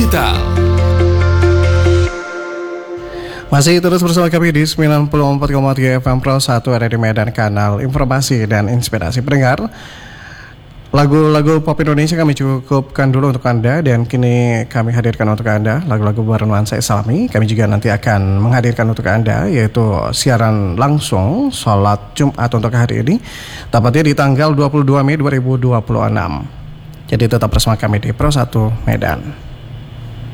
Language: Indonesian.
Digital. Masih terus bersama kami di 94,3 FM Pro 1 ada di Medan, kanal informasi dan inspirasi pendengar. Lagu-lagu pop Indonesia kami cukupkan dulu untuk Anda, dan kini kami hadirkan untuk Anda lagu-lagu bernuansa Islami. Kami juga nanti akan menghadirkan untuk Anda yaitu siaran langsung sholat Jumat untuk hari ini, tepatnya di tanggal 22 Mei 2026. Jadi tetap bersama kami di Pro 1 Medan.